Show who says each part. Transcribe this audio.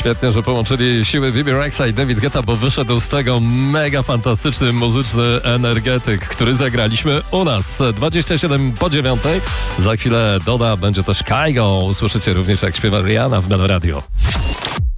Speaker 1: Świetnie, że połączyli siły Bibi Rexa i David Guetta, bo wyszedł z tego mega fantastyczny muzyczny energetyk, który zagraliśmy u nas. 27:09. Za chwilę Doda, będzie też Kygo. Usłyszycie również, jak śpiewa Rihanna w Melo Radio.